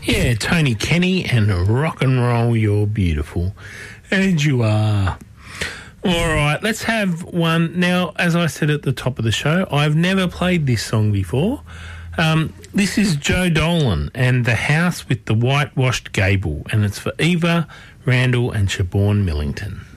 Yeah, Tony Kenny and Rock and Roll, You're Beautiful. And you are. All right, let's have one. Now, as I said at the top of the show, I've never played this song before. This is Joe Dolan and The House with the Whitewashed Gable, and it's for Eva Randall and Siobhan Millington.